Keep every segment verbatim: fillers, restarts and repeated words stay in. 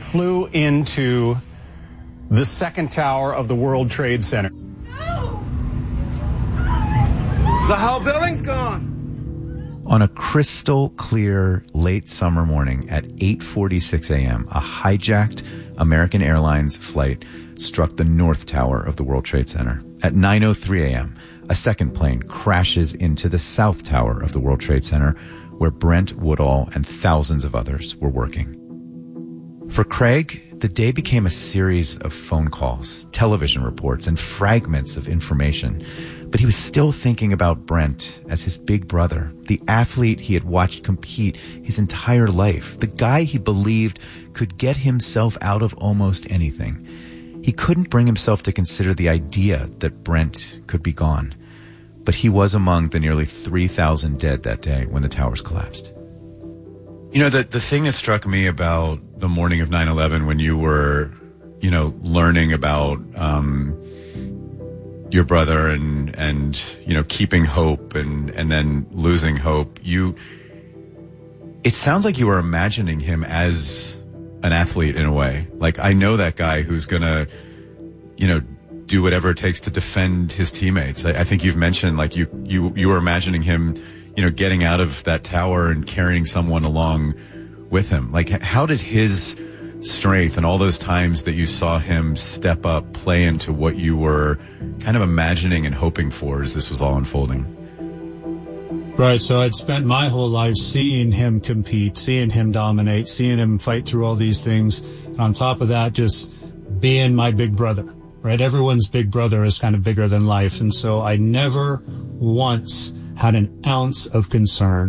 flew into the second tower of the World Trade Center. No! The whole building's gone. On a crystal clear late summer morning at eight forty-six a.m., a hijacked American Airlines flight struck the North Tower of the World Trade Center. At nine oh three a.m., a second plane crashes into the South Tower of the World Trade Center, where Brent Woodall and thousands of others were working. For Craig, the day became a series of phone calls, television reports, and fragments of information. But he was still thinking about Brent as his big brother, the athlete he had watched compete his entire life, the guy he believed could get himself out of almost anything. He couldn't bring himself to consider the idea that Brent could be gone. But he was among the nearly three thousand dead that day when the towers collapsed. You know, the, the thing that struck me about the morning of nine eleven when you were, you know, learning about um, your brother and, and, you know, keeping hope and, and then losing hope, you, it sounds like you were imagining him as an athlete in a way. Like, I know that guy who's gonna, you know, do whatever it takes to defend his teammates. I, I think you've mentioned, like, you, you, you were imagining him, you know, getting out of that tower and carrying someone along with him. Like, how did his strength and all those times that you saw him step up play into what you were kind of imagining and hoping for as this was all unfolding? Right, so I'd spent my whole life seeing him compete, seeing him dominate, seeing him fight through all these things. And on top of that, just being my big brother, right? Everyone's big brother is kind of bigger than life. And so I never once had an ounce of concern.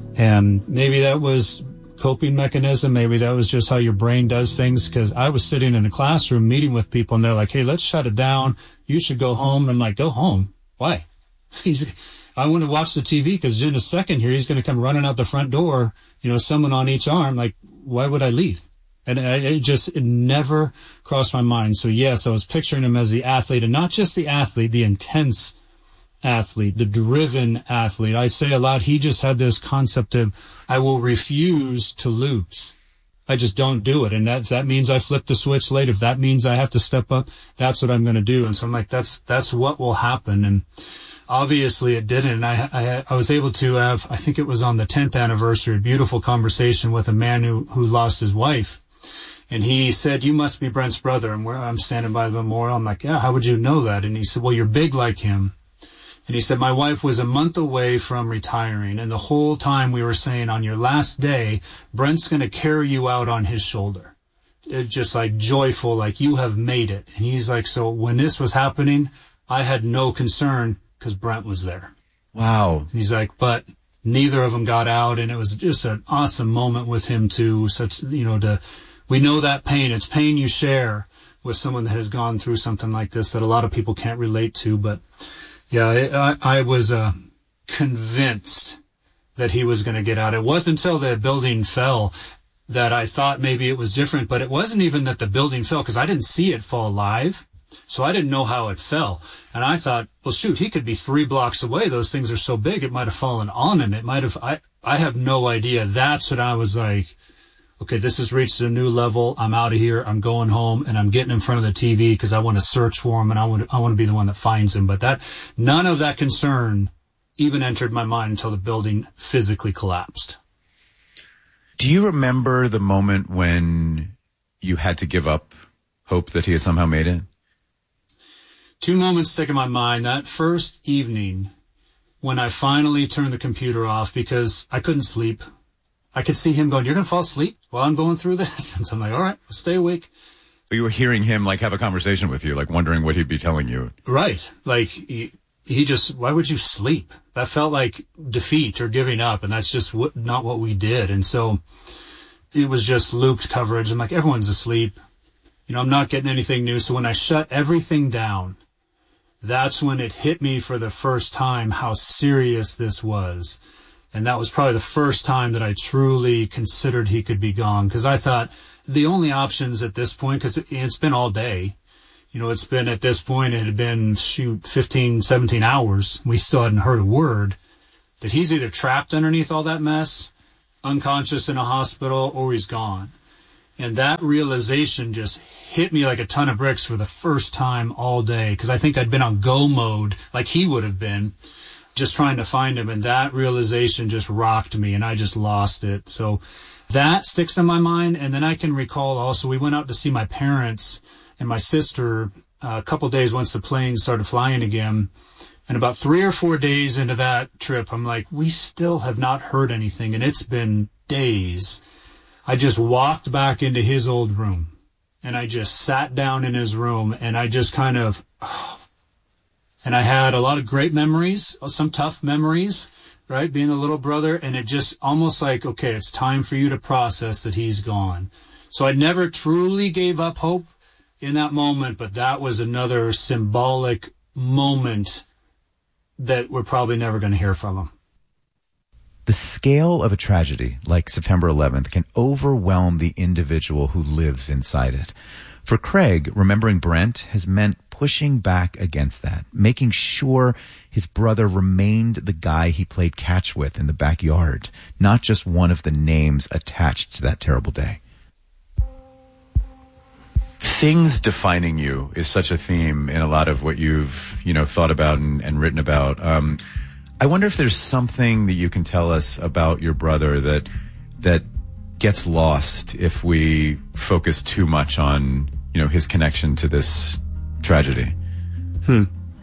And maybe that was coping mechanism. Maybe that was just how your brain does things. Because I was sitting in a classroom meeting with people and they're like, hey, let's shut it down. You should go home. And I'm like, go home? Why? He's... I want to watch the T V because in a second here, he's going to come running out the front door, you know, someone on each arm. Like, why would I leave? And I, it just, it never crossed my mind. So yes, I was picturing him as the athlete, and not just the athlete, the intense athlete, the driven athlete. I say a lot, he just had this concept of, I will refuse to lose. I just don't do it. And that, if that means I flip the switch late, if that means I have to step up, that's what I'm going to do. And so I'm like, that's, that's what will happen. And obviously it didn't. And I, I, I was able to have, I think it was on the tenth anniversary, a beautiful conversation with a man who, who lost his wife. And he said, you must be Brent's brother. And where I'm standing by the memorial, I'm like, yeah, how would you know that? And he said, well, you're big like him. And he said, my wife was a month away from retiring. And the whole time we were saying, on your last day, Brent's going to carry you out on his shoulder. It's just like joyful, like you have made it. And he's like, so when this was happening, I had no concern, because Brent was there. Wow. He's like, but neither of them got out, and it was just an awesome moment with him too. Such, you know, to, we know that pain. It's pain you share with someone that has gone through something like this that a lot of people can't relate to. But yeah, I, I was uh, convinced that he was going to get out. It wasn't until the building fell that I thought maybe it was different, but it wasn't even that the building fell, because I didn't see it fall live. So I didn't know how it fell. And I thought, well, shoot, he could be three blocks away. Those things are so big, it might have fallen on him. It might have, I, I have no idea. That's when I was like, okay, this has reached a new level. I'm out of here. I'm going home, and I'm getting in front of the T V because I want to search for him, and I want to, I want to be the one that finds him. But that, none of that concern even entered my mind until the building physically collapsed. Do you remember the moment when you had to give up hope that he had somehow made it? Two moments stick in my mind. That first evening when I finally turned the computer off because I couldn't sleep. I could see him going, you're going to fall asleep while I'm going through this? And so I'm like, all right, I'll stay awake. But you were hearing him like have a conversation with you, like wondering what he'd be telling you. Right. Like he, he just, why would you sleep? That felt like defeat or giving up. And that's just what, not what we did. And so it was just looped coverage. I'm like, everyone's asleep. You know, I'm not getting anything new. So when I shut everything down, that's when it hit me for the first time how serious this was. And that was probably the first time that I truly considered he could be gone. Because I thought the only options at this point, because it, it's been all day, you know, it's been at this point, it had been, shoot, fifteen, seventeen hours. We still hadn't heard a word. That he's either trapped underneath all that mess, unconscious in a hospital, or he's gone. And that realization just hit me like a ton of bricks for the first time all day, because I think I'd been on go mode like he would have been, just trying to find him. And that realization just rocked me, and I just lost it. So that sticks in my mind. And then I can recall also we went out to see my parents and my sister uh, a couple days once the plane started flying again. And about three or four days into that trip, I'm like, we still have not heard anything. And it's been days. I just walked back into his old room, and I just sat down in his room, and I just kind of, oh, and I had a lot of great memories, some tough memories, right? Being a little brother. And it just almost like, okay, it's time for you to process that he's gone. So I never truly gave up hope in that moment, but that was another symbolic moment that we're probably never going to hear from him. The scale of a tragedy like September eleventh can overwhelm the individual who lives inside it. For Craig, remembering Brent has meant pushing back against that, making sure his brother remained the guy he played catch with in the backyard, not just one of the names attached to that terrible day. Things defining you is such a theme in a lot of what you've, you know, thought about and, and written about. Um, I wonder if there's something that you can tell us about your brother that that gets lost if we focus too much on, you know, his connection to this tragedy. Hmm.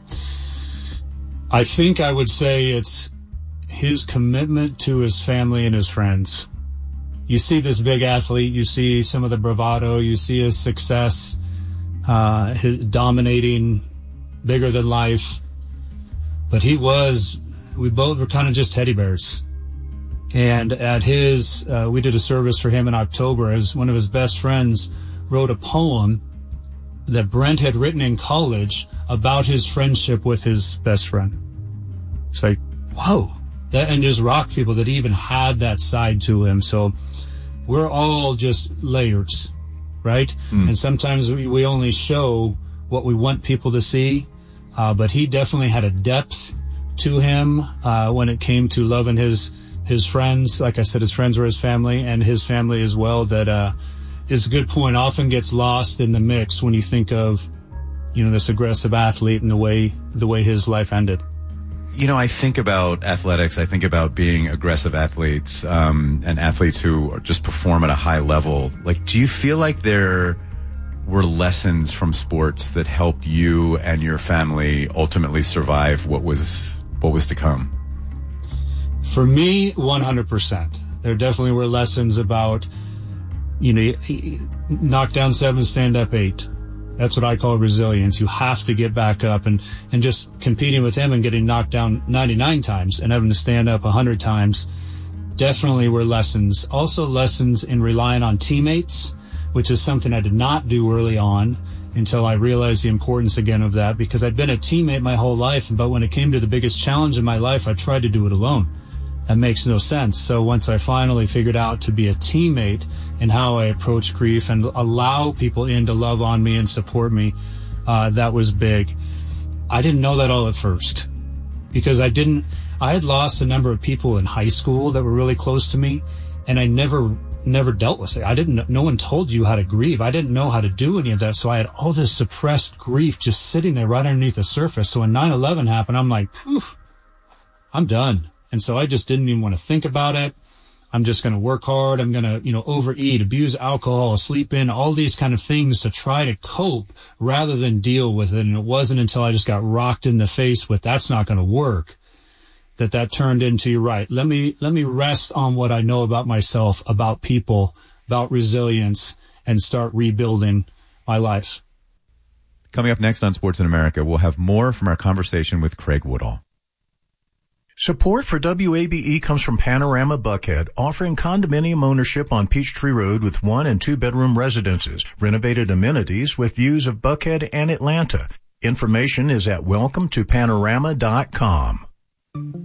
I think I would say it's his commitment to his family and his friends. You see this big athlete, you see some of the bravado, you see his success, uh, his dominating, bigger than life. But he was, we both were kind of just teddy bears. And at his, uh, we did a service for him in October as one of his best friends wrote a poem that Brent had written in college about his friendship with his best friend. It's like, whoa. That, and just rocked people that he even had that side to him. So we're all just layers, right? Mm. And sometimes we, we only show what we want people to see. Uh, but he definitely had a depth to him uh, when it came to loving his his friends. Like I said, his friends were his family, and his family as well. That uh, is a good point. Often gets lost in the mix when you think of, you know, this aggressive athlete and the way the way his life ended. You know, I think about athletics. I think about being aggressive athletes um, and athletes who just perform at a high level. Like, do you feel like there were lessons from sports that helped you and your family ultimately survive what was what was to come? For me, one hundred percent. There definitely were lessons about, you know, knock down seven, stand up eight. That's what I call resilience. You have to get back up, and, and just competing with him and getting knocked down ninety-nine times and having to stand up one hundred times definitely were lessons. Also lessons in relying on teammates, which is something I did not do early on until I realized the importance again of that, because I'd been a teammate my whole life, but when it came to the biggest challenge in my life, I tried to do it alone. That makes no sense. So once I finally figured out to be a teammate and how I approach grief and allow people in to love on me and support me, uh, that was big. I didn't know that all at first, because I didn't, I had lost a number of people in high school that were really close to me, and I never, never dealt with it. I didn't, no one told you how to grieve. I didn't know how to do any of that. So I had all this suppressed grief just sitting there right underneath the surface. So when nine eleven happened, I'm like, phew, I'm done. And so I just didn't even want to think about it. I'm just going to work hard. I'm going to, you know, overeat, abuse alcohol, sleep in, all these kind of things to try to cope rather than deal with it. And it wasn't until I just got rocked in the face with that's not going to work that that turned into, you're right. Let me, let me rest on what I know about myself, about people, about resilience, and start rebuilding my life. Coming up next on Sports in America, we'll have more from our conversation with Craig Woodall. Support for W A B E comes from Panorama Buckhead, offering condominium ownership on Peachtree Road with one and two bedroom residences, renovated amenities with views of Buckhead and Atlanta. Information is at welcome to panorama dot com.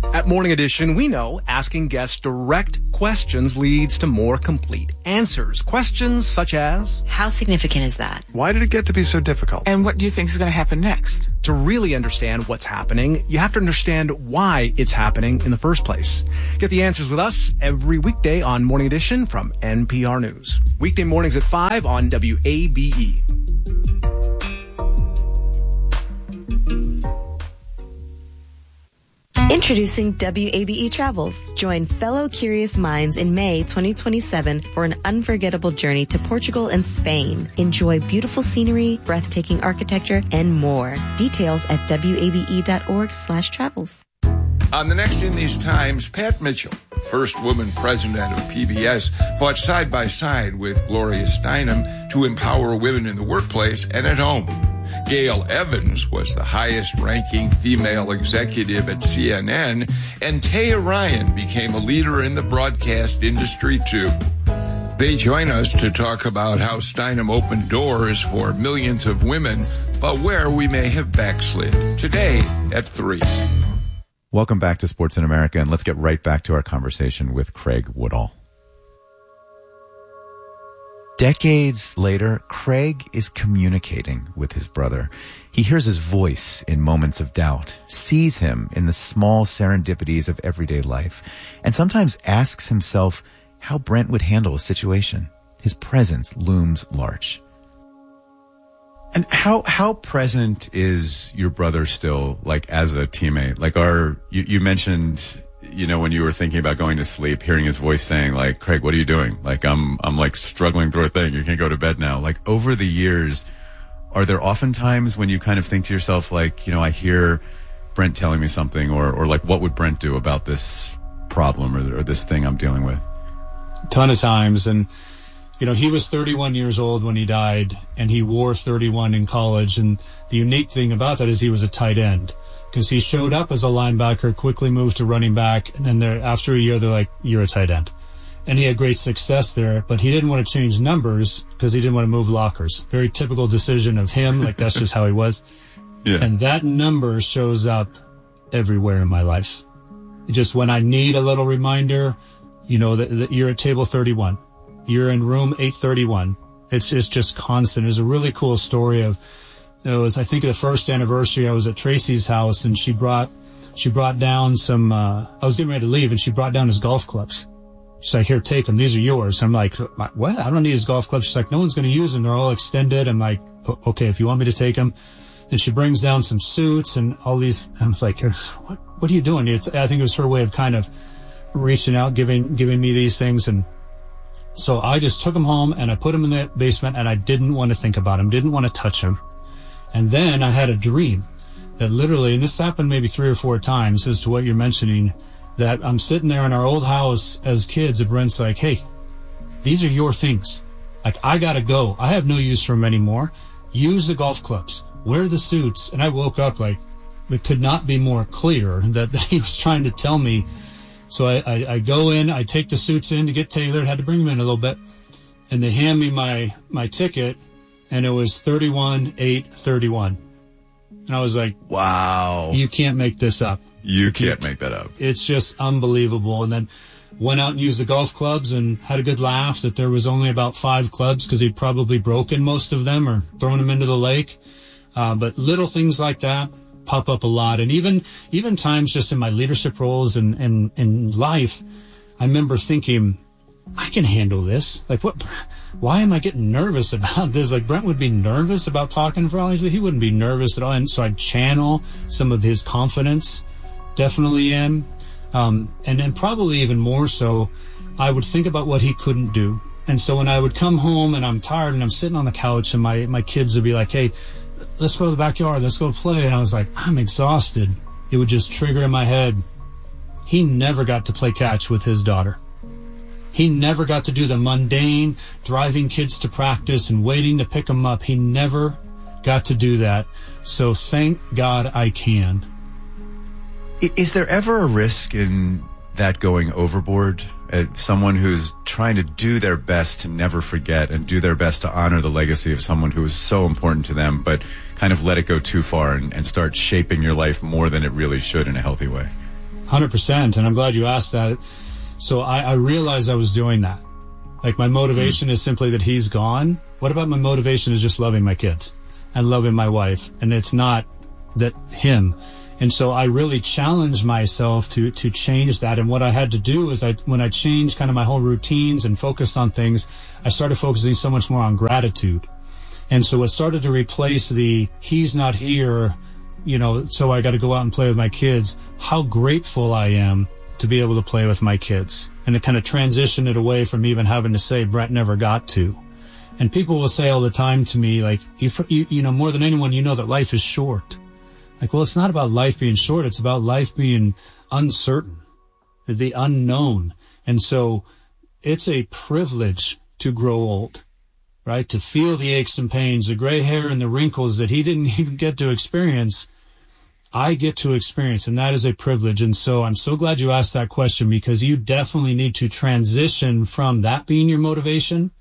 At Morning Edition, we know asking guests direct questions leads to more complete answers. Questions such as, how significant is that? Why did it get to be so difficult? And what do you think is going to happen next? To really understand what's happening, you have to understand why it's happening in the first place. Get the answers with us every weekday on Morning Edition from N P R News. Weekday mornings at five on W A B E. Introducing W A B E Travels. Join fellow curious minds in May twenty twenty-seven for an unforgettable journey to Portugal and Spain. Enjoy beautiful scenery, breathtaking architecture, and more. Details at wabe.org slash travels. On the next In These Times, Pat Mitchell, first woman president of P B S, fought side by side with Gloria Steinem to empower women in the workplace and at home. Gail Evans was the highest-ranking female executive at C N N, and Taya Ryan became a leader in the broadcast industry, too. They join us to talk about how Steinem opened doors for millions of women, but where we may have backslid. Today at three. Welcome back to Sports in America, and let's get right back to our conversation with Craig Woodall. Decades later, Craig is communicating with his brother. He hears his voice in moments of doubt, sees him in the small serendipities of everyday life, and sometimes asks himself how Brent would handle a situation. His presence looms large. And how how present is your brother still, like, as a teammate? Like, our you, you mentioned, you know, when you were thinking about going to sleep, hearing his voice saying, like, Craig, what are you doing? Like, I'm I'm like struggling through a thing. You can't go to bed now. Like, over the years, are there often times when you kind of think to yourself, like, you know, I hear Brent telling me something, or or like, what would Brent do about this problem or, or this thing I'm dealing with? A ton of times. And you know, he was thirty-one years old when he died, and he wore thirty-one in college. And the unique thing about that is he was a tight end, because he showed up as a linebacker, quickly moved to running back, and then there, after a year, they're like, you're a tight end. And he had great success there, but he didn't want to change numbers because he didn't want to move lockers. Very typical decision of him. Like, that's just how he was. Yeah. And that number shows up everywhere in my life. Just when I need a little reminder, you know, that, that you're at table thirty-one. You're in room eight thirty-one. It's, it's just constant. There's a really cool story of, it was, I think, the first anniversary. I was at Tracy's house, and she brought, she brought down some, uh, I was getting ready to leave, and she brought down his golf clubs. She's like, here, take them. These are yours. I'm like, what? I don't need his golf clubs. She's like, no one's going to use them. They're all extended. I'm like, okay, if you want me to take them. Then she brings down some suits and all these. I was like, what, what are you doing? It's, I think it was her way of kind of reaching out, giving, giving me these things. And so I just took them home and I put them in the basement, and I didn't want to think about them, didn't want to touch them. And then I had a dream that literally, and this happened maybe three or four times as to what you're mentioning, that I'm sitting there in our old house as kids, and Brent's like, hey, these are your things. Like, I gotta go. I have no use for them anymore. Use the golf clubs. Wear the suits. And I woke up like, it could not be more clear that he was trying to tell me. So I, I, I go in, I take the suits in to get tailored, had to bring them in a little bit, and they hand me my, my ticket, and it was thirty-one eight thirty-one. And I was like, wow, you can't make this up. You can't make that up. It's just unbelievable. And then went out and used the golf clubs and had a good laugh that there was only about five clubs because he'd probably broken most of them or thrown them into the lake. Uh, but little things like that pop up a lot. And even, even times just in my leadership roles and, and, in life, I remember thinking, I can handle this. Like, what, why am I getting nervous about this? Like, Brent would be nervous about talking in front of all these, but he wouldn't be nervous at all. And so I'd channel some of his confidence definitely in. Um, and then probably even more so, I would think about what he couldn't do. And so when I would come home and I'm tired and I'm sitting on the couch and my, my kids would be like, hey, let's go to the backyard, let's go play. And I was like, I'm exhausted. It would just trigger in my head. He never got to play catch with his daughter. He never got to do the mundane driving kids to practice and waiting to pick them up. He never got to do that. So thank God I can. Is there ever a risk in that going overboard? Uh, someone who's trying to do their best to never forget and do their best to honor the legacy of someone who was so important to them, but kind of let it go too far and, and start shaping your life more than it really should in a healthy way? hundred percent. And I'm glad you asked that. So I, I realized I was doing that. Like, my motivation mm. is simply that he's gone. What about my motivation is just loving my kids and loving my wife? And it's not that him. And so I really challenged myself to, to change that. And what I had to do is I, when I changed kind of my whole routines and focused on things, I started focusing so much more on gratitude. And so it started to replace the, he's not here, you know, so I got to go out and play with my kids. How grateful I am to be able to play with my kids. And to kind of transition it away from even having to say Brent never got to. And people will say all the time to me, like, you, you know, more than anyone, you know that life is short. Like, well, it's not about life being short. It's about life being uncertain, the unknown. And so it's a privilege to grow old, right? To feel the aches and pains, the gray hair and the wrinkles that he didn't even get to experience. I get to experience, and that is a privilege. And so I'm so glad you asked that question, because you definitely need to transition from that being your motivation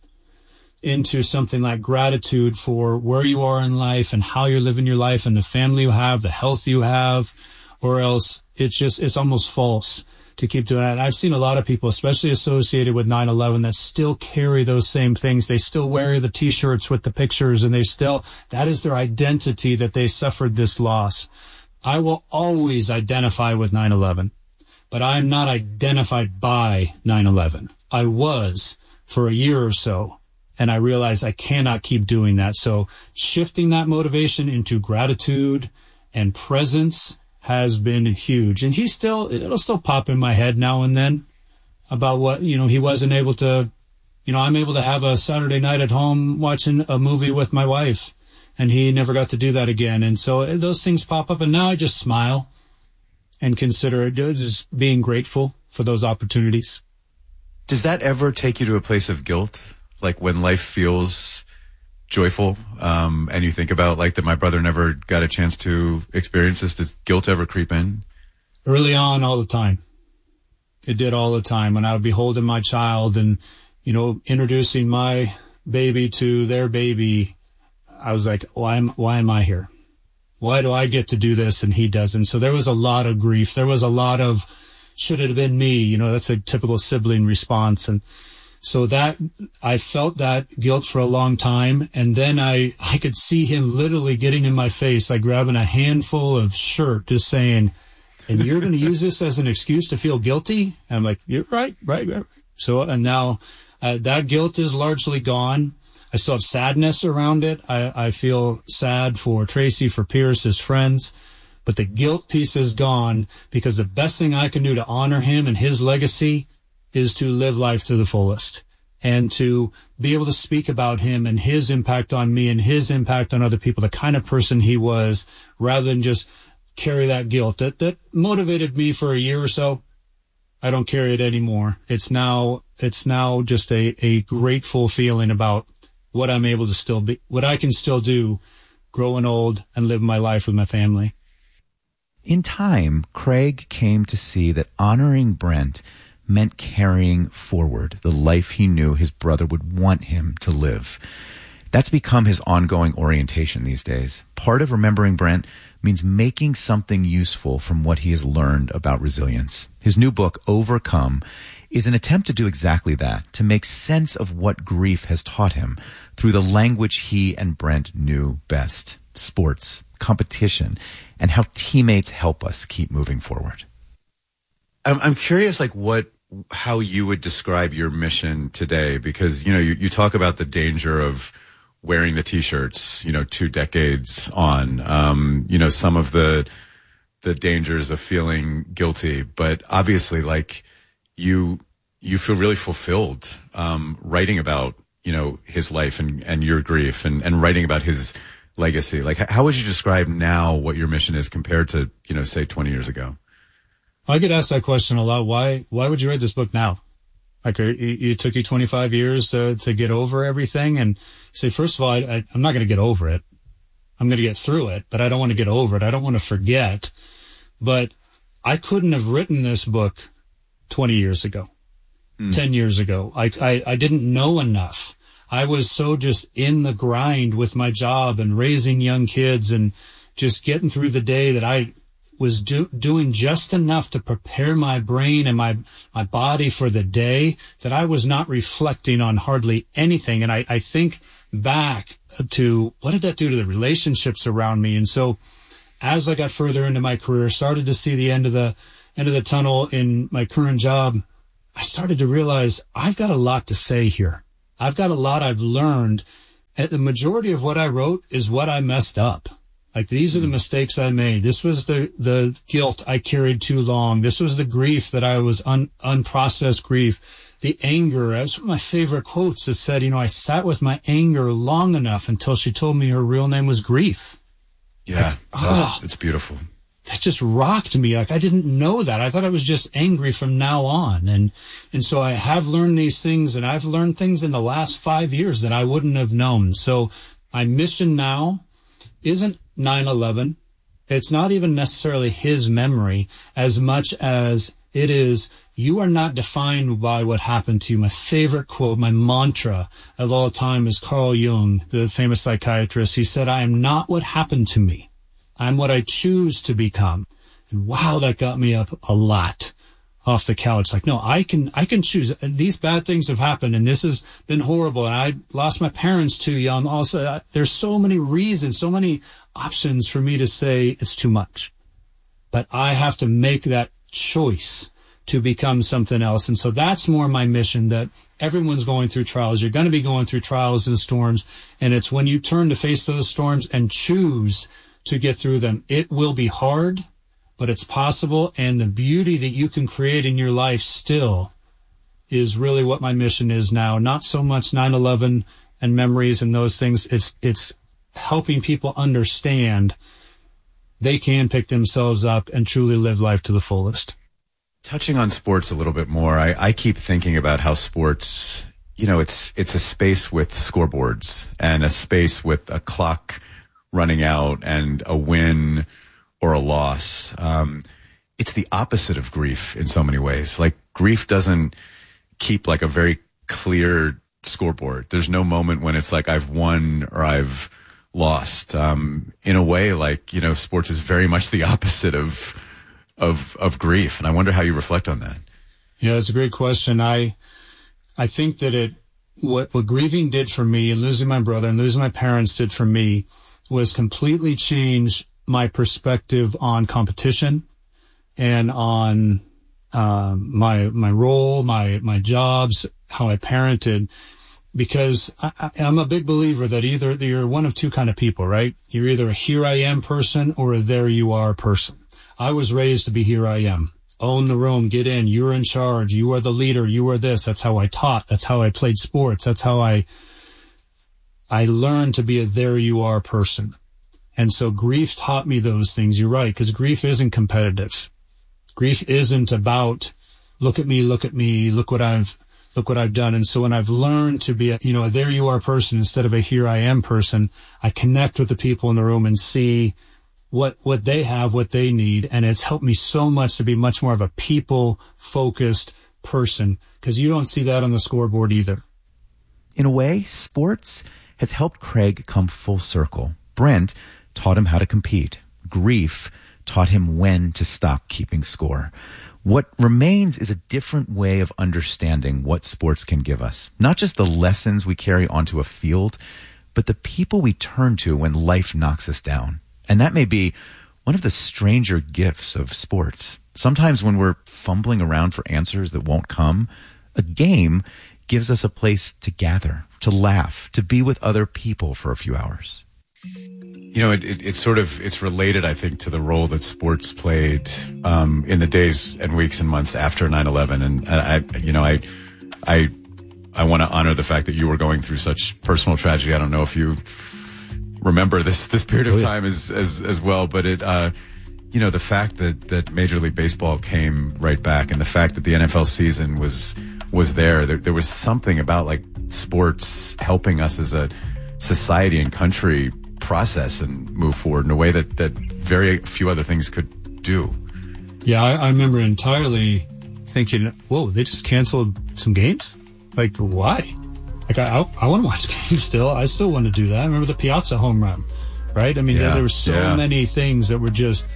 into something like gratitude for where you are in life and how you're living your life and the family you have, the health you have, or else it's just, it's almost false to keep doing that. And I've seen a lot of people, especially associated with nine eleven, that still carry those same things. They still wear the t-shirts with the pictures, and they still, that is their identity, that they suffered this loss. I will always identify with nine eleven, but I'm not identified by nine eleven. I was for a year or so. And I realized I cannot keep doing that. So shifting that motivation into gratitude and presence has been huge. And he still, it'll still pop in my head now and then about what, you know, he wasn't able to, you know, I'm able to have a Saturday night at home watching a movie with my wife, and he never got to do that again. And so those things pop up, and now I just smile and consider it just being grateful for those opportunities. Does that ever take you to a place of guilt? Like when life feels joyful, um, and you think about like that my brother never got a chance to experience this, does guilt ever creep in? Early on, all the time. It did all the time. When I would be holding my child and, you know, introducing my baby to their baby, I was like, why am, why am I here? Why do I get to do this and he doesn't? So there was a lot of grief. There was a lot of, should it have been me? You know, that's a typical sibling response. And so that, I felt that guilt for a long time. And then I, I could see him literally getting in my face, like grabbing a handful of shirt, just saying, and you're going to use this as an excuse to feel guilty? And I'm like, you're right, right, right. So, and now uh, that guilt is largely gone. I still have sadness around it. I, I feel sad for Tracy, for Pierce, his friends. But the guilt piece is gone, because the best thing I can do to honor him and his legacy is to live life to the fullest and to be able to speak about him and his impact on me and his impact on other people, the kind of person he was, rather than just carry that guilt that, that motivated me for a year or so. I don't carry it anymore. It's now, it's now just a, a grateful feeling about what I'm able to still be, what I can still do, growing old and live my life with my family. In time, Craig came to see that honoring Brent meant carrying forward the life he knew his brother would want him to live. That's become his ongoing orientation these days. Part of remembering Brent means making something useful from what he has learned about resilience. His new book, Overcome, is an attempt to do exactly that, to make sense of what grief has taught him through the language he and Brent knew best: sports, competition, and how teammates help us keep moving forward. I'm, I'm curious, like, what, how you would describe your mission today, because, you know, you, you talk about the danger of wearing the t-shirts, you know, two decades on, um, you know, some of the, the dangers of feeling guilty, but obviously, like, you, you feel really fulfilled, um, writing about, you know, his life and, and your grief and, and writing about his legacy. Like, how would you describe now what your mission is compared to, you know, say twenty years ago? I get asked that question a lot. Why, why would you write this book now? Like, it, it took you twenty-five years to, to get over everything. And say, first of all, I, I, I'm not going to get over it. I'm going to get through it, but I don't want to get over it. I don't want to forget. But I couldn't have written this book twenty years ago, mm. ten years ago. I, I, I didn't know enough. I was so just in the grind with my job and raising young kids and just getting through the day that I, was do, doing just enough to prepare my brain and my, my body for the day that I was not reflecting on hardly anything. And I, I think back to what did that do to the relationships around me? And so as I got further into my career, started to see the end of the end of the tunnel in my current job, I started to realize I've got a lot to say here. I've got a lot I've learned. And the majority of what I wrote is what I messed up. Like, these are the mistakes I made. This was the, the guilt I carried too long. This was the grief that I was un, unprocessed grief. The anger. That's one of my favorite quotes that said, you know, I sat with my anger long enough until she told me her real name was grief. Yeah, like, oh, it's beautiful. That just rocked me. Like, I didn't know that. I thought I was just angry from now on. And, and so I have learned these things, and I've learned things in the last five years that I wouldn't have known. So my mission now isn't nine eleven. It's not even necessarily his memory as much as it is, you are not defined by what happened to you. My favorite quote, my mantra of all time is Carl Jung, the famous psychiatrist. He said, I am not what happened to me. I'm what I choose to become. And wow, that got me up a lot off the couch. Like, no, I can, I can choose. These bad things have happened, and this has been horrible. And I lost my parents too young. Also, there's so many reasons, so many options for me to say it's too much. But I have to make that choice to become something else. And so that's more my mission, that everyone's going through trials. You're going to be going through trials and storms. And it's when you turn to face those storms and choose to get through them. It will be hard, but it's possible. And the beauty that you can create in your life still is really what my mission is now. Not so much nine eleven and memories and those things. It's, it's helping people understand they can pick themselves up and truly live life to the fullest. Touching on sports a little bit more, I, I keep thinking about how sports, you know, it's it's a space with scoreboards and a space with a clock running out and a win or a loss. Um, it's the opposite of grief in so many ways. Like, grief doesn't keep like a very clear scoreboard. There's no moment when it's like I've won or I've lost. Um, in a way, like, you know, sports is very much the opposite of of of grief. And I wonder how you reflect on that. Yeah, it's a great question. I I think that it what what grieving did for me, and losing my brother and losing my parents did for me, was completely change my perspective on competition and on uh, my my role, my my jobs, how I parented. Because I, I'm a big believer that either you're one of two kind of people, right? You're either a here I am person or a there you are person. I was raised to be here I am. Own the room, get in, you're in charge, you are the leader, you are this. That's how I taught. That's how I played sports. That's how I, I learned to be a there you are person. And so grief taught me those things. You're right, because grief isn't competitive. Grief isn't about, look at me, look at me, look what I've, look what I've done. And so when I've learned to be a, you know, a there you are person instead of a here I am person, I connect with the people in the room and see what, what they have, what they need. And it's helped me so much to be much more of a people focused person, because you don't see that on the scoreboard either. In a way, sports has helped Craig come full circle. Brent taught him how to compete. Grief taught him when to stop keeping score. What remains is a different way of understanding what sports can give us. Not just the lessons we carry onto a field, but the people we turn to when life knocks us down. And that may be one of the stranger gifts of sports. Sometimes when we're fumbling around for answers that won't come, a game gives us a place to gather, to laugh, to be with other people for a few hours. You know, it, it, it's sort of, it's related, I think, to the role that sports played um, in the days and weeks and months after nine eleven. And, and I, you know, I, I, I want to honor the fact that you were going through such personal tragedy. I don't know if you remember this, this period of oh, yeah. time as, as, as well, but it, uh, you know, the fact that, that Major League Baseball came right back, and the fact that the N F L season was, was there, there, there was something about like sports helping us as a society and country process and move forward in a way that, that very few other things could do. Yeah, I, I remember entirely thinking, whoa, they just canceled some games? Like, why? Like, I, I, I want to watch games still. I still want to do that. I remember the Piazza home run, right? I mean, yeah, there, there were so yeah. many things that were just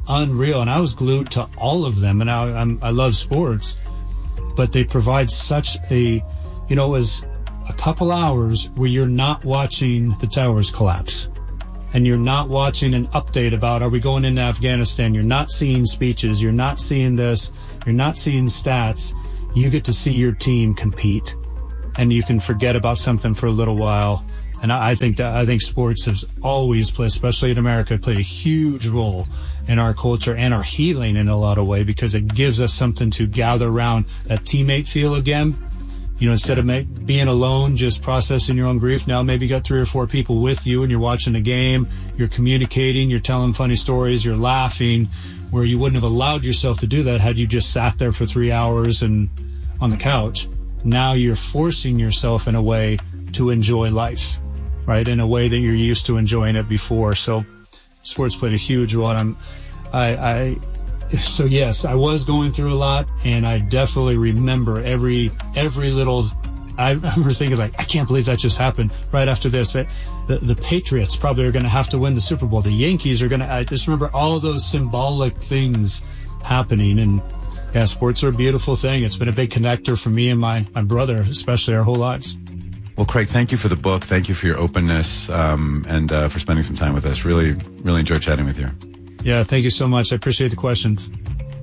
unreal. And I was glued to all of them. And I, I'm, I love sports, but they provide such a, you know, it was a couple hours where you're not watching the towers collapse. And you're not watching an update about, are we going into Afghanistan? You're not seeing speeches. You're not seeing this. You're not seeing stats. You get to see your team compete, and you can forget about something for a little while. And I, I think that, I think sports has always played, especially in America, played a huge role in our culture and our healing in a lot of way, because it gives us something to gather around, that teammate feel again. You know, instead of make, being alone, just processing your own grief, now maybe you got three or four people with you and you're watching a game, you're communicating, you're telling funny stories, you're laughing, where you wouldn't have allowed yourself to do that had you just sat there for three hours and on the couch. Now you're forcing yourself in a way to enjoy life, right? In a way that you're used to enjoying it before. So sports played a huge role. And I'm, I, I, So yes, I was going through a lot, and I definitely remember every every little. I remember thinking, like, I can't believe that just happened right after this. That the, the Patriots probably are going to have to win the Super Bowl. The Yankees are going to. I just remember all of those symbolic things happening, and yeah, sports are a beautiful thing. It's been a big connector for me and my my brother, especially our whole lives. Well, Craig, thank you for the book. Thank you for your openness, um, and uh, for spending some time with us. Really, really enjoyed chatting with you. Yeah, thank you so much. I appreciate the questions.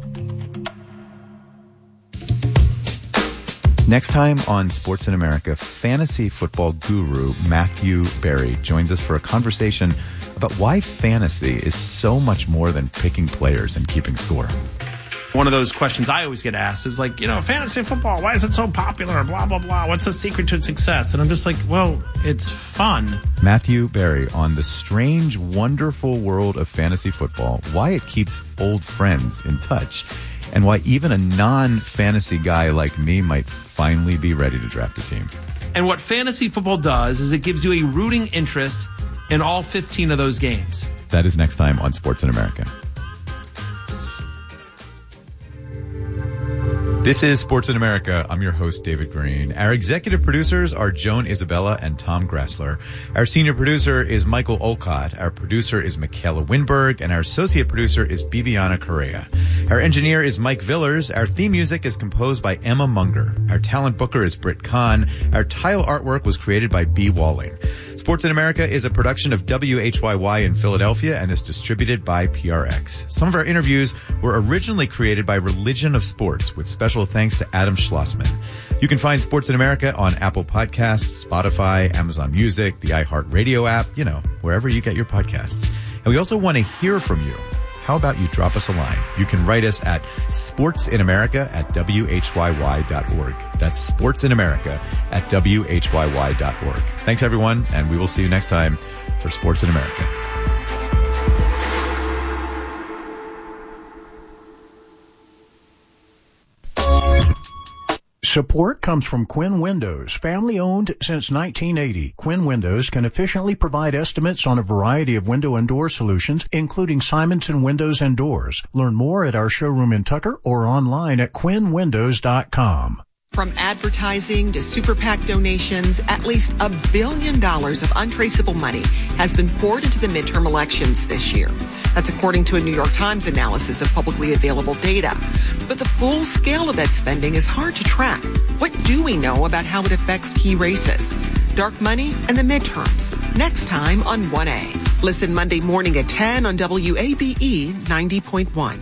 Next time on Sports in America, fantasy football guru Matthew Berry joins us for a conversation about why fantasy is so much more than picking players and keeping score. One of those questions I always get asked is like, you know, fantasy football, why is it so popular? Blah, blah, blah. What's the secret to success? And I'm just like, well, it's fun. Matthew Berry on the strange, wonderful world of fantasy football, why it keeps old friends in touch, and why even a non-fantasy guy like me might finally be ready to draft a team. And what fantasy football does is it gives you a rooting interest in all fifteen of those games. That is next time on Sports in America. This is Sports in America. I'm your host, David Green. Our executive producers are Joan Isabella and Tom Grassler. Our senior producer is Michael Olcott. Our producer is Michaela Winberg. And our associate producer is Bibiana Correa. Our engineer is Mike Villers. Our theme music is composed by Emma Munger. Our talent booker is Britt Kahn. Our tile artwork was created by B. Walling. Sports in America is a production of W H Y Y in Philadelphia and is distributed by P R X. Some of our interviews were originally created by Religion of Sports, with special thanks to Adam Schlossman. You can find Sports in America on Apple Podcasts, Spotify, Amazon Music, the iHeartRadio app, you know, wherever you get your podcasts. And we also want to hear from you. How about you drop us a line? You can write us at sportsinamerica at W H Y Y dot org. That's sportsinamerica at W H Y Y dot org. Thanks, everyone, and we will see you next time for Sports in America. Support comes from Quinn Windows, family-owned since nineteen eighty. Quinn Windows can efficiently provide estimates on a variety of window and door solutions, including Simonson Windows and Doors. Learn more at our showroom in Tucker or online at quinn windows dot com. From advertising to super PAC donations, at least a billion dollars of untraceable money has been poured into the midterm elections this year. That's according to a New York Times analysis of publicly available data. But the full scale of that spending is hard to track. What do we know about how it affects key races? Dark money and the midterms. Next time on one A. Listen Monday morning at ten on W A B E ninety point one.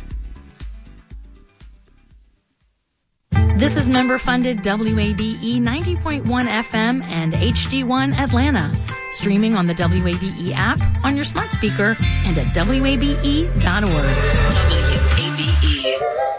This is member-funded W A B E ninety point one F M and H D one Atlanta. Streaming on the W A B E app, on your smart speaker, and at W A B E dot org. W A B E.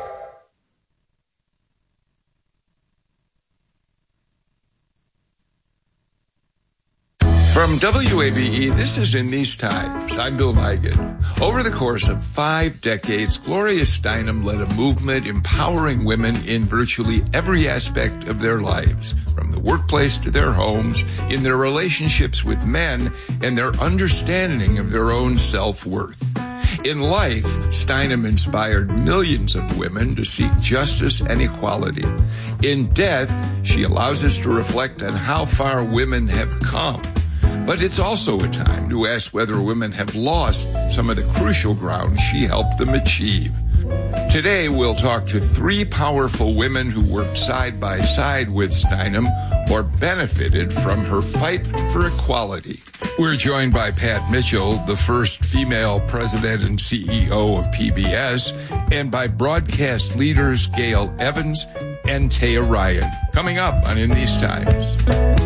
From W A B E, this is In These Times. I'm Bill Nigut. Over the course of five decades, Gloria Steinem led a movement empowering women in virtually every aspect of their lives, from the workplace to their homes, in their relationships with men, and their understanding of their own self-worth. In life, Steinem inspired millions of women to seek justice and equality. In death, she allows us to reflect on how far women have come. But it's also a time to ask whether women have lost some of the crucial ground she helped them achieve. Today, we'll talk to three powerful women who worked side by side with Steinem or benefited from her fight for equality. We're joined by Pat Mitchell, the first female president and C E O of P B S, and by broadcast leaders Gail Evans and Taya Ryan. Coming up on In These Times.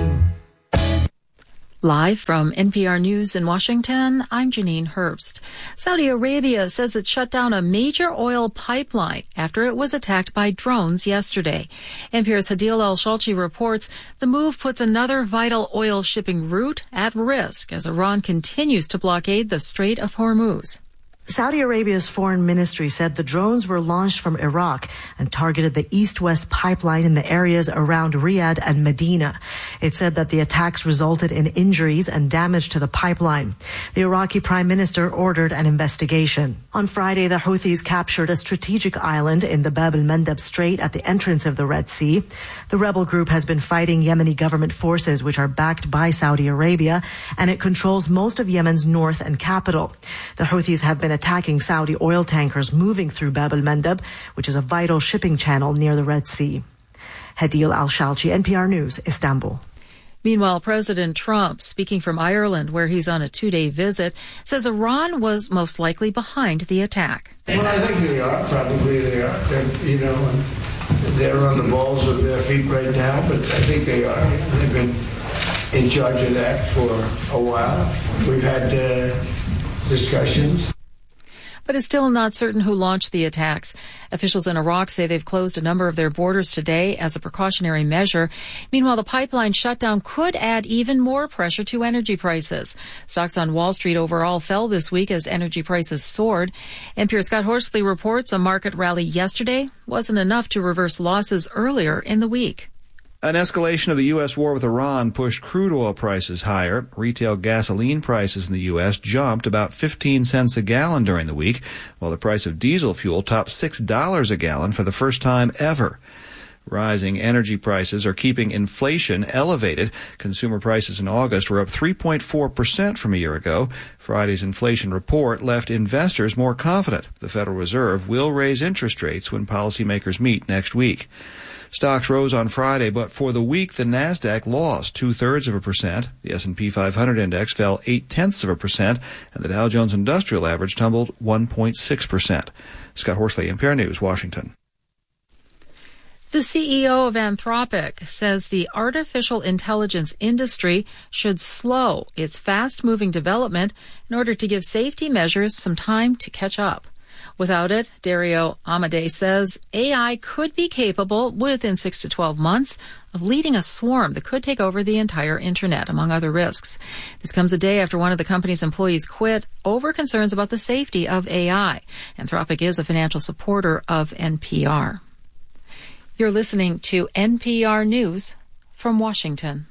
Live from N P R News in Washington, I'm Janine Herbst. Saudi Arabia says it shut down a major oil pipeline after it was attacked by drones yesterday. N P R's Hadil Al-Shalchi reports the move puts another vital oil shipping route at risk as Iran continues to blockade the Strait of Hormuz. Saudi Arabia's foreign ministry said the drones were launched from Iraq and targeted the east-west pipeline in the areas around Riyadh and Medina. It said that the attacks resulted in injuries and damage to the pipeline. The Iraqi prime minister ordered an investigation. On Friday, the Houthis captured a strategic island in the Bab el-Mandeb Strait at the entrance of the Red Sea. The rebel group has been fighting Yemeni government forces, which are backed by Saudi Arabia, and it controls most of Yemen's north and capital. The Houthis have been attacking Saudi oil tankers moving through Bab el-Mandeb, which is a vital shipping channel near the Red Sea. Hadil Al-Shalchi, N P R News, Istanbul. Meanwhile, President Trump, speaking from Ireland, where he's on a two-day visit, says Iran was most likely behind the attack. Well, I think they are. Probably they are. They're, you know, they're on the balls of their feet right now, but I think they are. They've been in charge of that for a while. We've had uh, discussions. But it's still not certain who launched the attacks. Officials in Iraq say they've closed a number of their borders today as a precautionary measure. Meanwhile, the pipeline shutdown could add even more pressure to energy prices. Stocks on Wall Street overall fell this week as energy prices soared. N P R's Scott Horsley reports a market rally yesterday wasn't enough to reverse losses earlier in the week. An escalation of the U S war with Iran pushed crude oil prices higher. Retail gasoline prices in the U S jumped about fifteen cents a gallon during the week, while the price of diesel fuel topped six dollars a gallon for the first time ever. Rising energy prices are keeping inflation elevated. Consumer prices in August were up three point four percent from a year ago. Friday's inflation report left investors more confident the Federal Reserve will raise interest rates when policymakers meet next week. Stocks rose on Friday, but for the week, the Nasdaq lost two-thirds of a percent. The S and P five hundred index fell eight-tenths of a percent, and the Dow Jones Industrial Average tumbled one point six percent. Scott Horsley, N P R News, Washington. The C E O of Anthropic says the artificial intelligence industry should slow its fast-moving development in order to give safety measures some time to catch up. Without it, Dario Amodei says A I could be capable within six to twelve months of leading a swarm that could take over the entire internet, among other risks. This comes a day after one of the company's employees quit over concerns about the safety of A I. Anthropic is a financial supporter of N P R. You're listening to N P R News from Washington.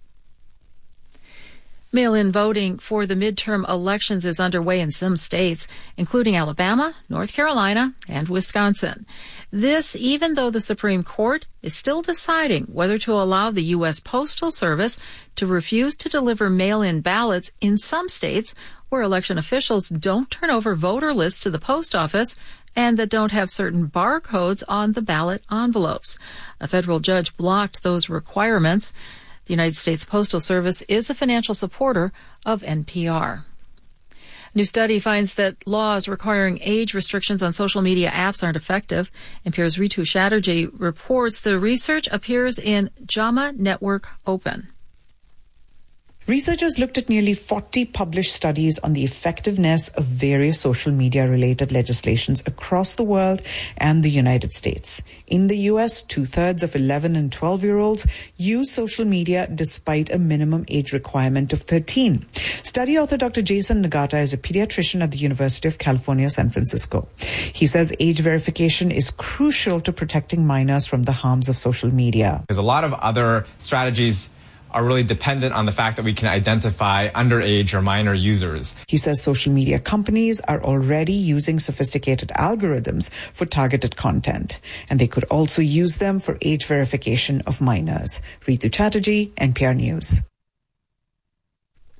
Mail-in voting for the midterm elections is underway in some states, including Alabama, North Carolina, and Wisconsin. This, even though the Supreme Court is still deciding whether to allow the U S Postal Service to refuse to deliver mail-in ballots in some states where election officials don't turn over voter lists to the post office and that don't have certain barcodes on the ballot envelopes. A federal judge blocked those requirements. The United States Postal Service is a financial supporter of N P R. A new study finds that laws requiring age restrictions on social media apps aren't effective. N P R's Ritu Chatterjee reports the research appears in JAMA Network Open. Researchers looked at nearly forty published studies on the effectiveness of various social media-related legislations across the world and the United States. In the U S, two-thirds of eleven and twelve-year-olds use social media despite a minimum age requirement of thirteen. Study author Doctor Jason Nagata is a pediatrician at the University of California, San Francisco. He says age verification is crucial to protecting minors from the harms of social media. There's a lot of other strategies are really dependent on the fact that we can identify underage or minor users. He says social media companies are already using sophisticated algorithms for targeted content, and they could also use them for age verification of minors. Ritu Chatterjee, N P R News.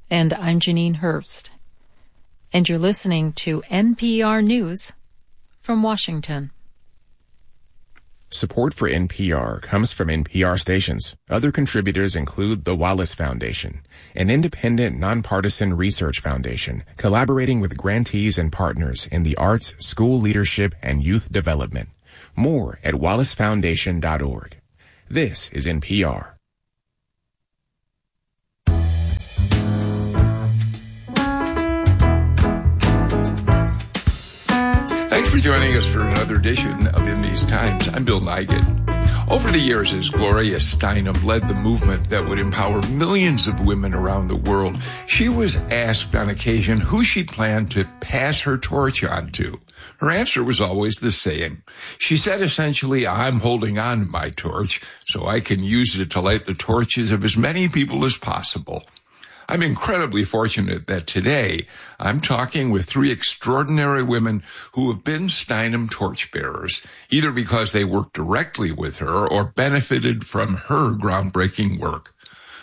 And I'm Janine Herbst. And you're listening to N P R News from Washington. Support for N P R comes from N P R stations. Other contributors include the Wallace Foundation, an independent, nonpartisan research foundation collaborating with grantees and partners in the arts, school leadership, and youth development. More at wallace foundation dot org. This is N P R. Thanks for joining us for another edition of In These Times. I'm Bill Nigut. Over the years, as Gloria Steinem led the movement that would empower millions of women around the world, she was asked on occasion who she planned to pass her torch on to. Her answer was always the same. She said essentially, I'm holding on to my torch so I can use it to light the torches of as many people as possible. I'm incredibly fortunate that today I'm talking with three extraordinary women who have been Steinem torchbearers, either because they worked directly with her or benefited from her groundbreaking work.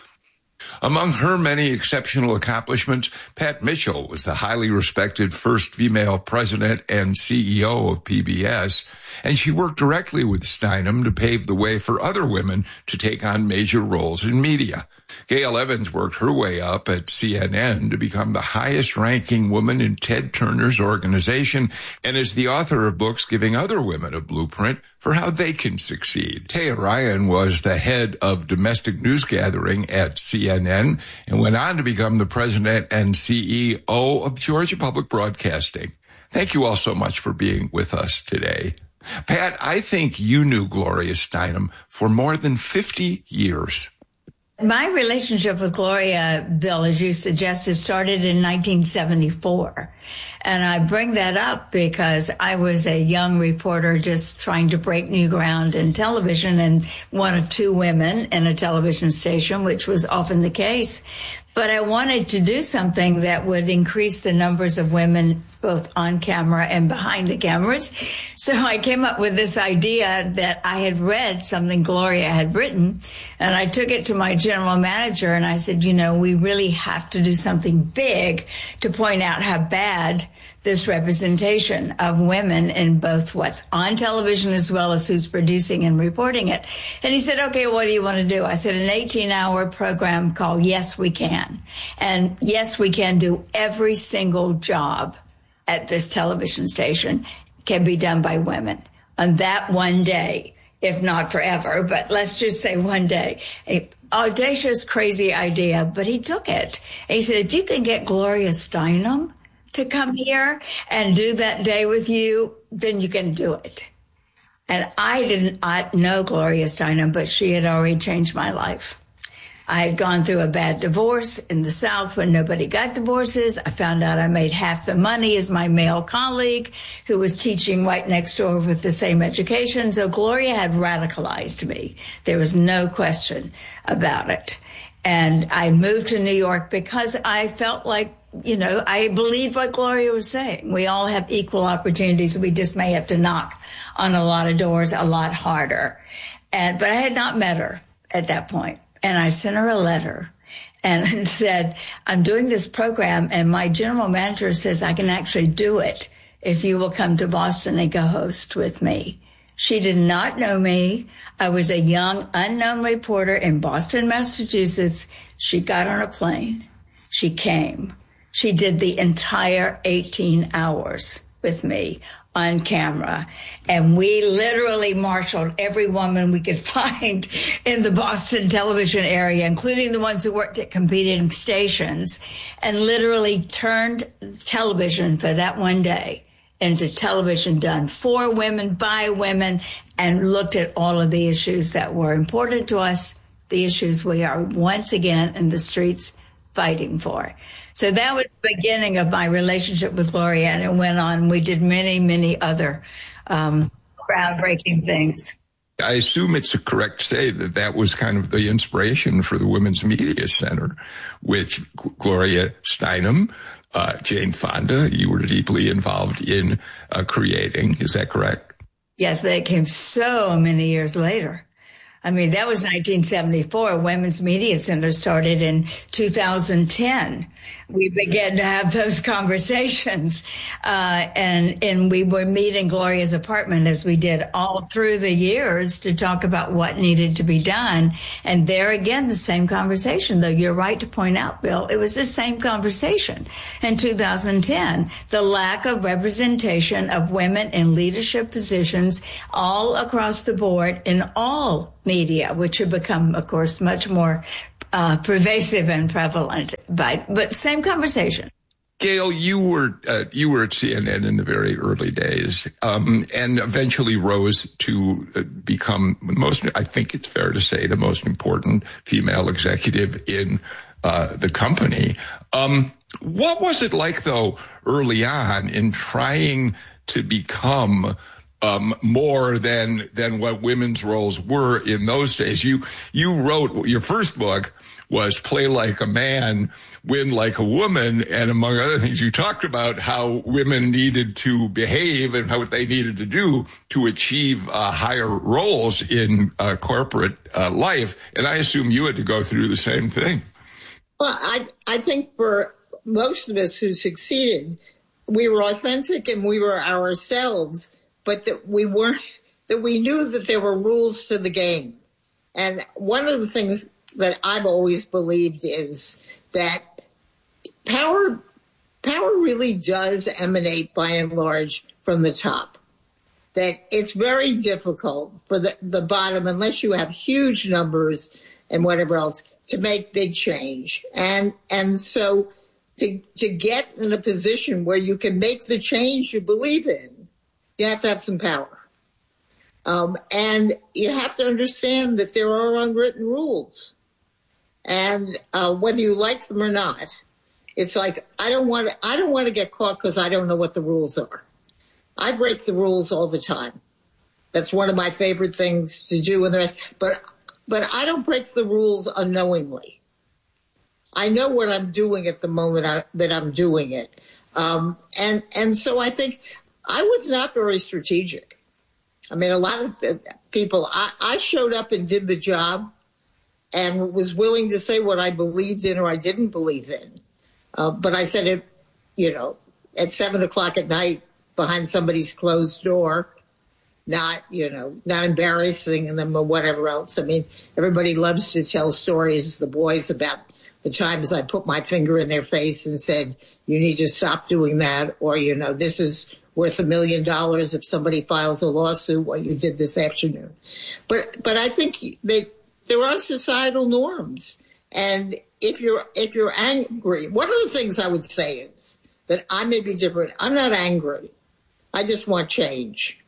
Among her many exceptional accomplishments, Pat Mitchell was the highly respected first female president and C E O of P B S, and she worked directly with Steinem to pave the way for other women to take on major roles in media. Gail Evans worked her way up at C N N to become the highest-ranking woman in Ted Turner's organization and is the author of books giving other women a blueprint for how they can succeed. Taya Ryan was the head of domestic news gathering at C N N and went on to become the president and C E O of Georgia Public Broadcasting. Thank you all so much for being with us today. Pat, I think you knew Gloria Steinem for more than fifty years. My relationship with Gloria, Bill, as you suggested, started in nineteen seventy-four. And I bring that up because I was a young reporter just trying to break new ground in television and one of two women in a television station, which was often the case. But I wanted to do something that would increase the numbers of women both on camera and behind the cameras. So I came up with this idea that I had read something Gloria had written, and I took it to my general manager and I said, you know, we really have to do something big to point out how bad this representation of women in both what's on television as well as who's producing and reporting it. And he said, okay, what do you want to do? I said, an eighteen-hour program called Yes, We Can. And Yes, We Can do every single job at this television station can be done by women on that one day, if not forever, but let's just say one day. A audacious, crazy idea, but he took it. And he said, if you can get Gloria Steinem to come here and do that day with you, then you can do it. And I didn't I know Gloria Steinem, but she had already changed my life. I had gone through a bad divorce in the South when nobody got divorces. I found out I made half the money as my male colleague who was teaching right next door with the same education. So Gloria had radicalized me. There was no question about it. And I moved to New York because I felt like, you know, I believed what Gloria was saying. We all have equal opportunities. We just may have to knock on a lot of doors a lot harder. And, but I had not met her at that point. And I sent her a letter and said, I'm doing this program and my general manager says I can actually do it if you will come to Boston and co-host with me. She did not know me. I was a young, unknown reporter in Boston, Massachusetts. She got on a plane. She came. She did the entire eighteen hours with me on camera. And we literally marshaled every woman we could find in the Boston television area, including the ones who worked at competing stations, and literally turned television for that one day into television done for women, by women, and looked at all of the issues that were important to us, the issues we are once again in the streets fighting for. So that was the beginning of my relationship with Gloria, and it went on. We did many, many other um, groundbreaking things. I assume it's correct to say that that was kind of the inspiration for the Women's Media Center, which Gloria Steinem, uh, Jane Fonda, you were deeply involved in uh, creating. Is that correct? Yes, that came so many years later. I mean, that was nineteen seventy-four. Women's Media Center started in two thousand ten. We began to have those conversations, uh, and and we would meet in Gloria's apartment, as we did all through the years, to talk about what needed to be done. And there again, the same conversation, though you're right to point out, Bill, it was the same conversation in two thousand ten. The lack of representation of women in leadership positions all across the board in all media, which have become, of course, much more uh, pervasive and prevalent. But, but same conversation. Gail, you were uh, you were at C N N in the very early days, um, and eventually rose to uh, become most. I think it's fair to say the most important female executive in uh, the company. Um, what was it like, though, early on in trying to become Um, more than than what women's roles were in those days? You you wrote, your first book was Play Like a Man, Win Like a Woman, and among other things, you talked about how women needed to behave and how what they needed to do to achieve uh, higher roles in uh, corporate uh, life. And I assume you had to go through the same thing. Well, I I think for most of us who succeeded, we were authentic and we were ourselves, but that we weren't, that we knew that there were rules to the game. And one of the things that I've always believed is that power, power really does emanate by and large from the top. That it's very difficult for the, the bottom, unless you have huge numbers and whatever else, to make big change. And, and so to, to get in a position where you can make the change you believe in, you have to have some power. Um, and you have to understand that there are unwritten rules. And uh, whether you like them or not, it's like, I don't want to, I don't want to get caught because I don't know what the rules are. I break the rules all the time. That's one of my favorite things to do and the rest. But, but I don't break the rules unknowingly. I know what I'm doing at the moment I, that I'm doing it. Um, and, and so I think I was not very strategic. I mean, a lot of people, I, I showed up and did the job and was willing to say what I believed in or I didn't believe in. Uh, but I said it, you know, at seven o'clock at night behind somebody's closed door, not, you know, not embarrassing them or whatever else. I mean, everybody loves to tell stories, the boys, about the times I put my finger in their face and said, you need to stop doing that, or, you know, this is worth a million dollars if somebody files a lawsuit, what you did this afternoon. But, but I think that there are societal norms. And if you're, if you're angry, one of the things I would say is that I may be different. I'm not angry. I just want change.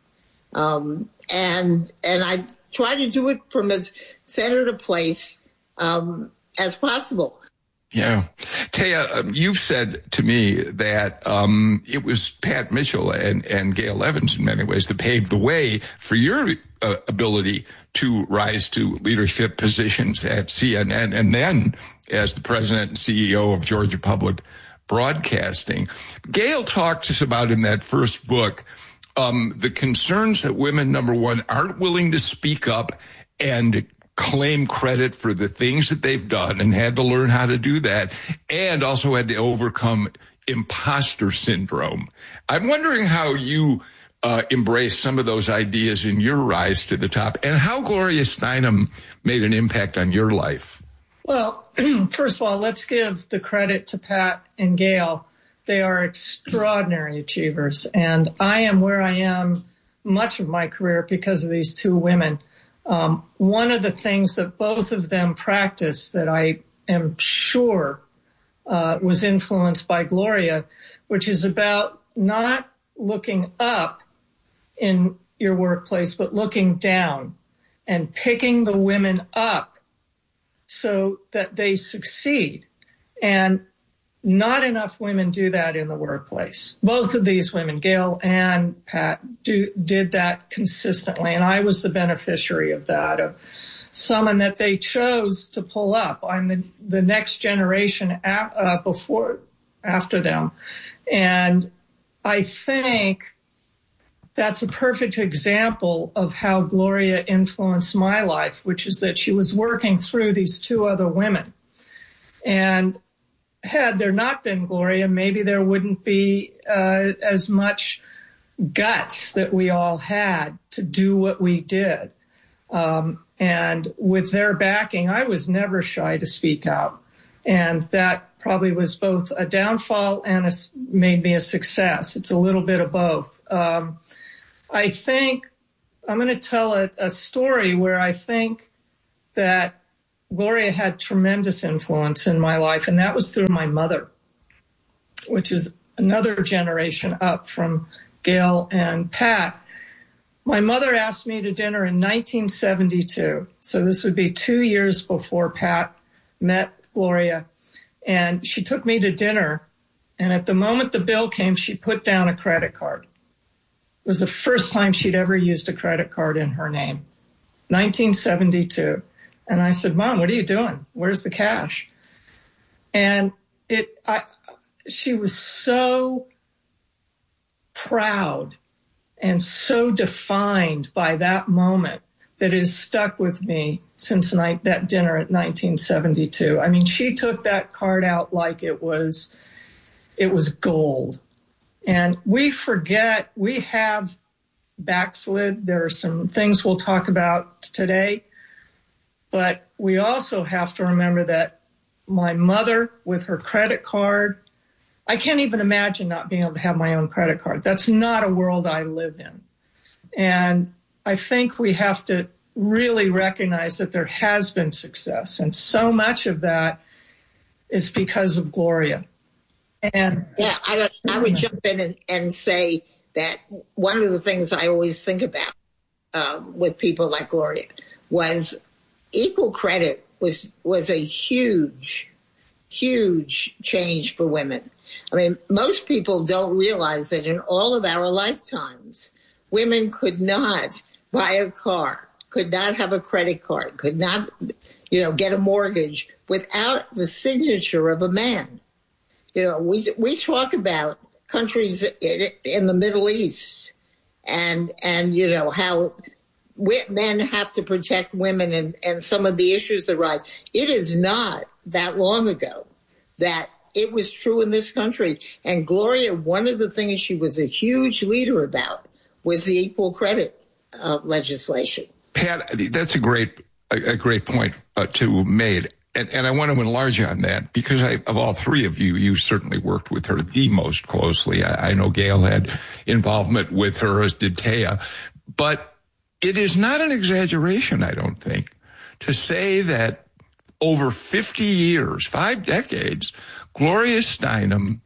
Um, and, and I try to do it from as centered a place, um, as possible. Yeah. Taya, um, you've said to me that um, it was Pat Mitchell and, and Gail Evans in many ways that paved the way for your uh, ability to rise to leadership positions at C N N and then as the president and C E O of Georgia Public Broadcasting. Gail talked to us about in that first book um, the concerns that women, number one, aren't willing to speak up and claim credit for the things that they've done and had to learn how to do that, and also had to overcome imposter syndrome. I'm wondering how you uh, embrace some of those ideas in your rise to the top and how Gloria Steinem made an impact on your life. Well, first of all, let's give the credit to Pat and Gail. They are extraordinary achievers, and I am where I am much of my career because of these two women. Um, one of the things that both of them practiced that I am sure uh, was influenced by Gloria, which is about not looking up in your workplace, but looking down and picking the women up so that they succeed. And not enough women do that in the workplace. Both of these women, Gail and Pat, do, did that consistently. And I was the beneficiary of that, of someone that they chose to pull up. I'm the, the next generation a, uh, before, after them. And I think that's a perfect example of how Gloria influenced my life, which is that she was working through these two other women. And had there not been Gloria, maybe there wouldn't be uh, as much guts that we all had to do what we did. Um, and with their backing, I was never shy to speak out. And that probably was both a downfall and a, made me a success. It's a little bit of both. Um, I think I'm going to tell a, a story where I think that Gloria had tremendous influence in my life, and that was through my mother, which is another generation up from Gail and Pat. My mother asked me to dinner in nineteen seventy-two, so this would be two years before Pat met Gloria, and she took me to dinner, and at the moment the bill came, she put down a credit card. It was the first time she'd ever used a credit card in her name, nineteen seventy-two. And I said, Mom, what are you doing? Where's the cash? And it, I, she was so proud and so defined by that moment that it has stuck with me since night, that dinner at nineteen seventy-two. I mean, she took that card out like it was, it was gold. And we forget, we have backslid. There are some things we'll talk about today. But we also have to remember that my mother, with her credit card, I can't even imagine not being able to have my own credit card. That's not a world I live in. And I think we have to really recognize that there has been success. And so much of that is because of Gloria. And yeah, I, I would jump in and, and say that one of the things I always think about um, with people like Gloria was equal credit was was a huge, huge change for women. I mean, most people don't realize that in all of our lifetimes, women could not buy a car, could not have a credit card, could not, you know, get a mortgage without the signature of a man. You know, we we talk about countries in, in the Middle East and, and you know, how men have to protect women and, and some of the issues that rise. It is not that long ago that it was true in this country. And Gloria, one of the things she was a huge leader about was the equal credit uh, legislation. Pat, that's a great a, a great point uh, to made. And, and I want to enlarge on that because I, of all three of you, you certainly worked with her the most closely. I, I know Gail had involvement with her, as did Taya. But it is not an exaggeration, I don't think, to say that over fifty years, five decades, Gloria Steinem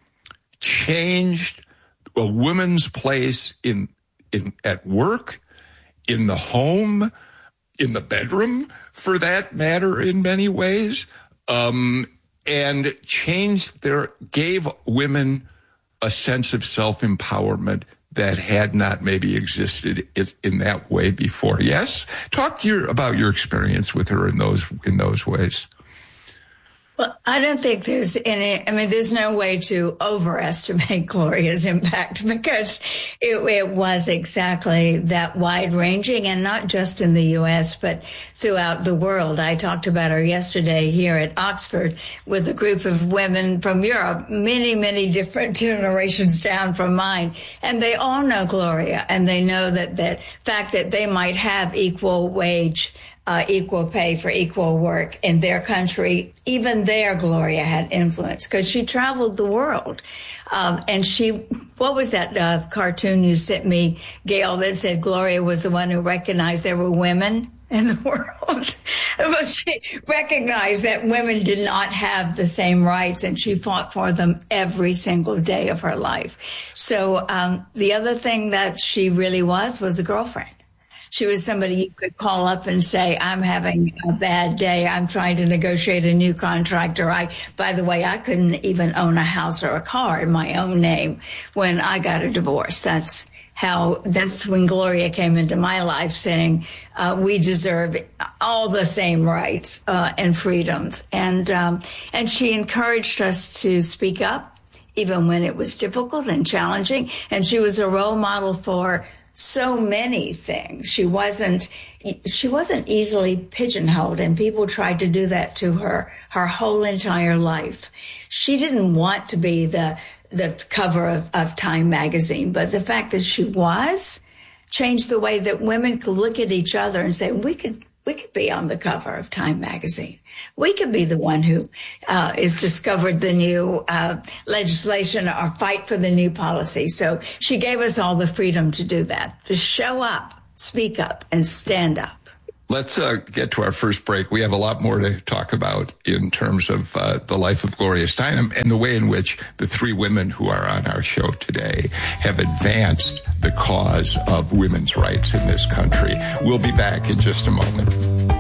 changed a woman's place in, in at work, in the home, in the bedroom, for that matter, in many ways, um, and changed their, gave women a sense of self-empowerment that had not maybe existed in that way before. Yes? Talk your, about your experience with her in those in those ways. Well, I don't think there's any, I mean, there's no way to overestimate Gloria's impact because it, it was exactly that wide ranging and not just in the U S, but throughout the world. I talked about her yesterday here at Oxford with a group of women from Europe, many, many different generations down from mine. And they all know Gloria and they know that that fact that they might have equal wage Uh, equal pay for equal work in their country. Even there, Gloria had influence because she traveled the world. Um, and she, what was that uh, cartoon you sent me, Gail, that said Gloria was the one who recognized there were women in the world? But she recognized that women did not have the same rights, and she fought for them every single day of her life. So um, the other thing that she really was was a girlfriend. She was somebody you could call up and say, I'm having a bad day. I'm trying to negotiate a new contract. Or I, by the way, I couldn't even own a house or a car in my own name when I got a divorce. That's how, that's when Gloria came into my life saying, uh, we deserve all the same rights, uh, and freedoms. And, um, and she encouraged us to speak up, even when it was difficult and challenging. And she was a role model for so many things. She wasn't, she wasn't easily pigeonholed, and people tried to do that to her her whole entire life. She didn't want to be the the cover of, of Time magazine, but the fact that she was changed the way that women could look at each other and say, we could we could be on the cover of Time magazine. We could be the one who uh, is discovered the new uh, legislation or fight for the new policy. So she gave us all the freedom to do that, to show up, speak up, and stand up. Let's uh, get to our first break. We have a lot more to talk about in terms of uh, the life of Gloria Steinem and the way in which the three women who are on our show today have advanced the cause of women's rights in this country. We'll be back in just a moment.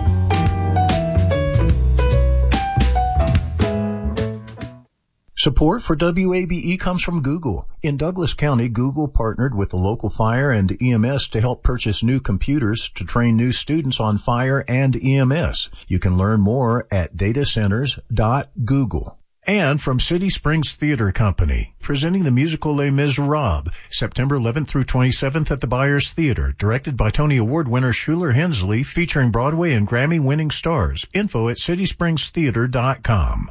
Support for W A B E comes from Google. In Douglas County, Google partnered with the local fire and E M S to help purchase new computers to train new students on fire and E M S. You can learn more at datacenters dot google. And from City Springs Theater Company, presenting the musical Les Miserables, September eleventh through twenty-seventh at the Byers Theater, directed by Tony Award winner Shuler Hensley, featuring Broadway and Grammy-winning stars. Info at city springs theater dot com.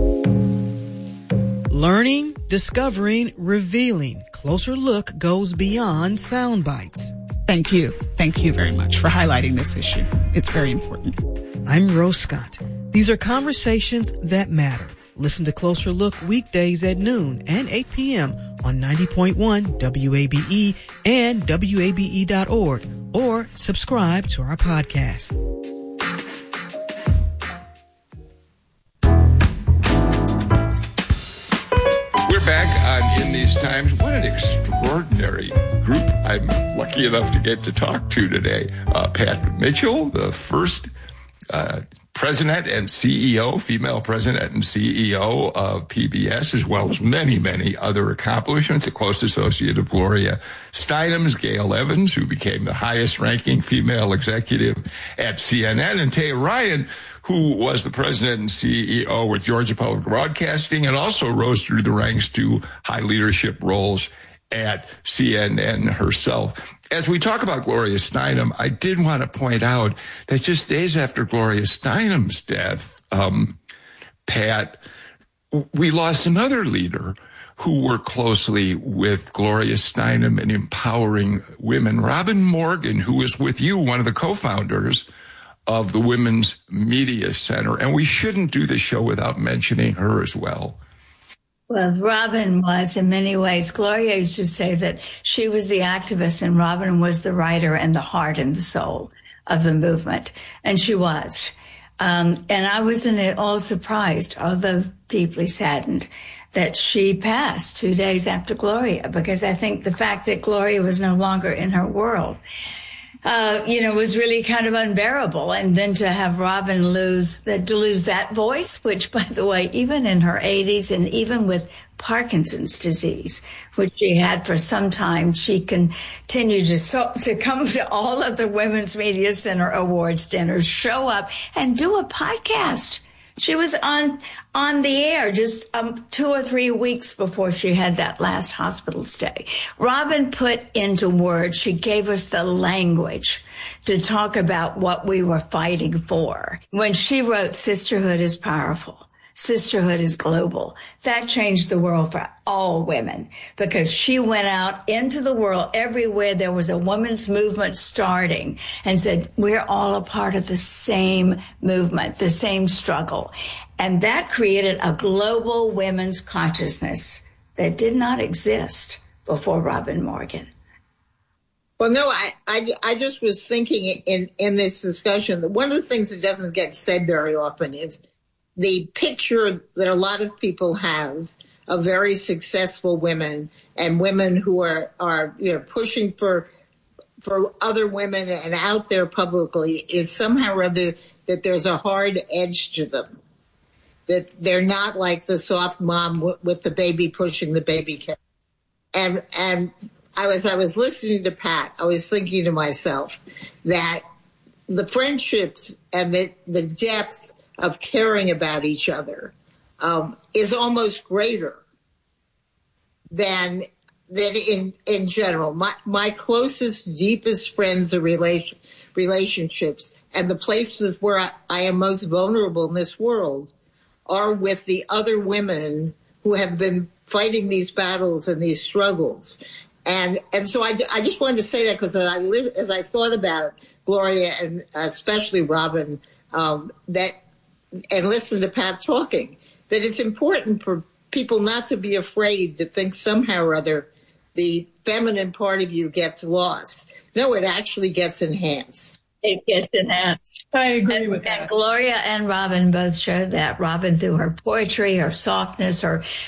Learning, discovering, revealing. Closer Look goes beyond sound bites. Thank you. Thank you very much for highlighting this issue. It's very important. I'm Rose Scott. These are conversations that matter. Listen to Closer Look weekdays at noon and eight p.m. on ninety point one W A B E and W A B E dot org, or subscribe to our podcast. Back on In These Times. What an extraordinary group I'm lucky enough to get to talk to today. Uh, Pat Mitchell, the first uh, president and C E O, female president and C E O of P B S, as well as many, many other accomplishments. A close associate of Gloria Steinem's, Gail Evans, who became the highest-ranking female executive at C N N, and Taya Ryan, who was the president and C E O with Georgia Public Broadcasting and also rose through the ranks to high leadership roles at C N N herself. As we talk about Gloria Steinem, I did want to point out that just days after Gloria Steinem's death, um, Pat, we lost another leader who worked closely with Gloria Steinem in empowering women. Robin Morgan, who was with you, one of the co-founders of the Women's Media Center. And we shouldn't do this show without mentioning her as well. Well, Robin was in many ways. Gloria used to say that she was the activist and Robin was the writer and the heart and the soul of the movement. And she was. Um, and I wasn't at all surprised, although deeply saddened, that she passed two days after Gloria, because I think the fact that Gloria was no longer in her world Uh, you know, was really kind of unbearable. And then to have Robin lose that, to lose that voice, which, by the way, even in her eighties and even with Parkinson's disease, which she had for some time, she continued to, so, to come to all of the Women's Media Center awards dinners, show up and do a podcast. She was on on the air just um, two or three weeks before she had that last hospital stay. Robin put into words, she gave us the language to talk about what we were fighting for. When she wrote, "Sisterhood is powerful. Sisterhood is global," that changed the world for all women, because she went out into the world everywhere there was a women's movement starting and said, we're all a part of the same movement, the same struggle. And that created a global women's consciousness that did not exist before Robin Morgan. Well, no, I, I, I just was thinking in, in this discussion that one of the things that doesn't get said very often is the picture that a lot of people have of very successful women and women who are, are you know, pushing for for other women and out there publicly is somehow or other that there's a hard edge to them, that they're not like the soft mom w- with the baby pushing the baby carriage. And and I was I was listening to Pat, I was thinking to myself that the friendships and the, the depth of caring about each other um, is almost greater than than in, in general. My, my closest, deepest friends are relation, relationships, and the places where I, I am most vulnerable in this world are with the other women who have been fighting these battles and these struggles. And, and so I, I just wanted to say that because as I, as I thought about Gloria and especially Robin, um, that, and listen to Pat talking, that it's important for people not to be afraid to think somehow or other the feminine part of you gets lost. No, it actually gets enhanced. It gets enhanced. I agree and, with that. And Gloria and Robin both showed that. Robin, through her poetry, her softness, her